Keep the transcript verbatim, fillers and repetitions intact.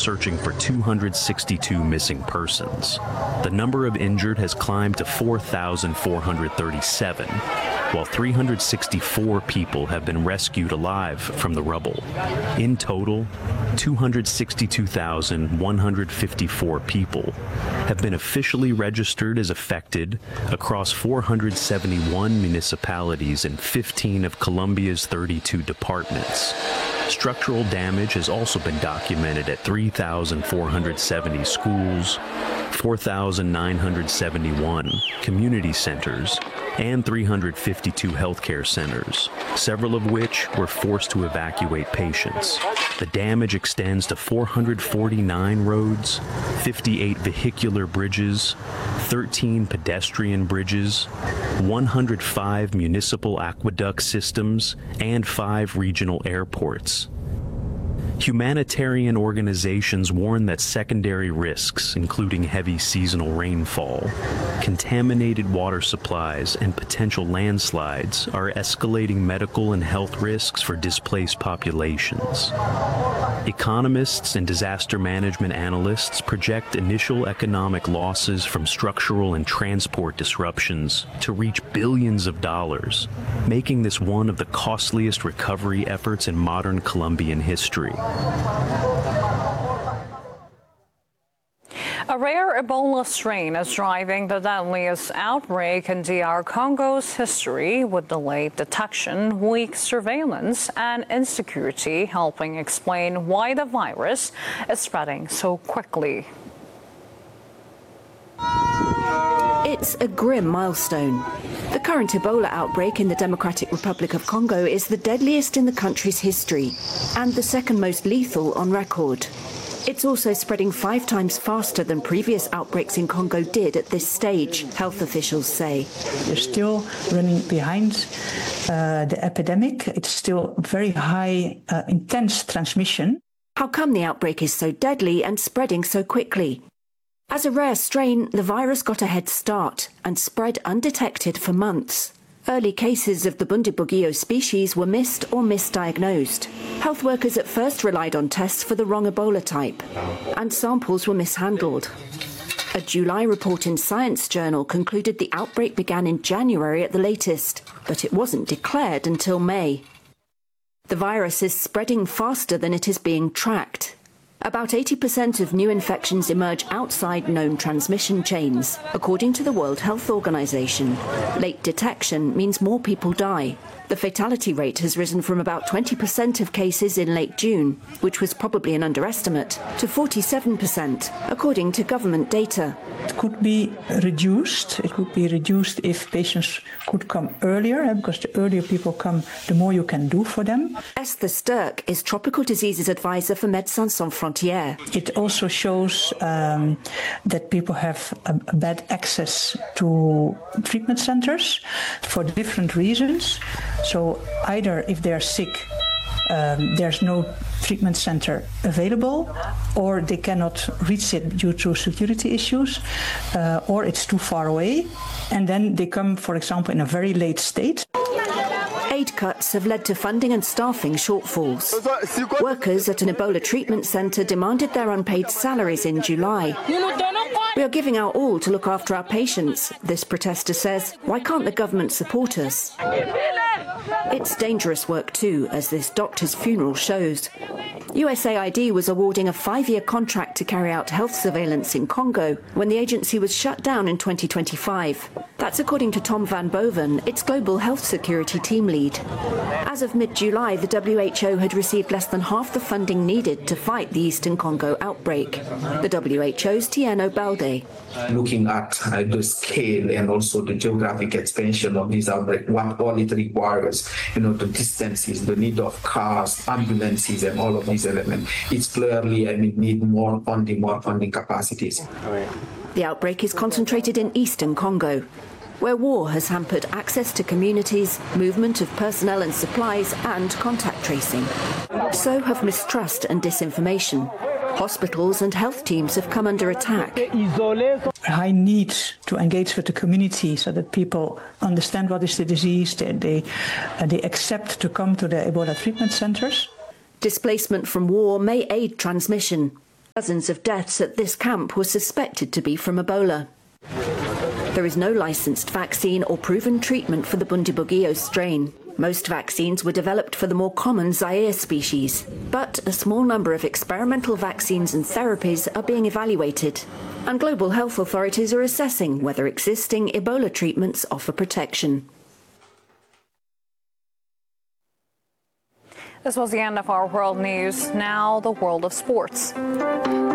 searching for two hundred sixty-two missing persons. The number of injured has climbed to four thousand four hundred thirty-seven, while three hundred sixty-four people have been rescued alive from the rubble. In total, two hundred sixty-two thousand one hundred fifty-four people have been officially registered as affected across four hundred seventy-one municipalities in fifteen of Colombia's thirty-two departments. Structural damage has also been documented at three thousand four hundred seventy schools, four thousand nine hundred seventy-one community centers, and three hundred fifty-two healthcare centers, several of which were forced to evacuate patients. The damage extends to four hundred forty-nine roads, fifty-eight vehicular bridges, thirteen pedestrian bridges, one hundred five municipal aqueduct systems, and five regional airports. Humanitarian organizations warn that secondary risks, including heavy seasonal rainfall, contaminated water supplies, and potential landslides, are escalating medical and health risks for displaced populations. Economists and disaster management analysts project initial economic losses from structural and transport disruptions to reach billions of dollars, making this one of the costliest recovery efforts in modern Colombian history. A rare Ebola strain is driving the deadliest outbreak in D R Congo's history, with delayed detection, weak surveillance, and insecurity helping explain why the virus is spreading so quickly. It's a grim milestone. The current Ebola outbreak in the Democratic Republic of Congo is the deadliest in the country's history and the second most lethal on record. It's also spreading five times faster than previous outbreaks in Congo did at this stage, health officials say. They're still running behind uh, the epidemic. It's still very high, uh, intense transmission. How come the outbreak is so deadly and spreading so quickly? As a rare strain, the virus got a head start and spread undetected for months. Early cases of the Bundibugyo species were missed or misdiagnosed. Health workers at first relied on tests for the wrong Ebola type, and samples were mishandled. A July report in Science Journal concluded the outbreak began in January at the latest, but it wasn't declared until May. The virus is spreading faster than it is being tracked. About eighty percent of new infections emerge outside known transmission chains, according to the World Health Organization. Late detection means more people die. The fatality rate has risen from about twenty percent of cases in late June, which was probably an underestimate, to forty-seven percent, according to government data. It could be reduced. It could be reduced if patients could come earlier, because the earlier people come, the more you can do for them. Esther Sturck is Tropical Diseases Advisor for Médecins Sans Frontières. It also shows um, that people have a, a bad access to treatment centers for different reasons. So either if they're sick, um, there's no treatment center available, or they cannot reach it due to security issues, uh, or it's too far away, and then they come, for example, in a very late state. Aid cuts have led to funding and staffing shortfalls. Workers at an Ebola treatment centre demanded their unpaid salaries in July. We are giving our all to look after our patients, this protester says. Why can't the government support us? It's dangerous work too, as this doctor's funeral shows. U S A I D was awarding a five-year contract to carry out health surveillance in Congo when the agency was shut down in twenty twenty-five. That's according to Tom Van Boven, its global health security team lead. As of mid-July, the W H O had received less than half the funding needed to fight the Eastern Congo outbreak. The W H O's Tieno Balde. Looking at uh, the scale and also the geographic expansion of this outbreak, what all it requires, you know, the distances, the need of cars, ambulances, and all of these elements, it's clearly, I mean, need more funding, more funding capacities. The outbreak is concentrated in Eastern Congo, where war has hampered access to communities, movement of personnel and supplies, and contact tracing. So have mistrust and disinformation. Hospitals and health teams have come under attack. High need to engage with the community so that people understand what is the disease, they, they, uh, they accept to come to the Ebola treatment centers. Displacement from war may aid transmission. Dozens of deaths at this camp were suspected to be from Ebola. There is no licensed vaccine or proven treatment for the Bundibugyo strain. Most vaccines were developed for the more common Zaire species, but a small number of experimental vaccines and therapies are being evaluated, and global health authorities are assessing whether existing Ebola treatments offer protection. This was the end of our world news. Now, the world of sports.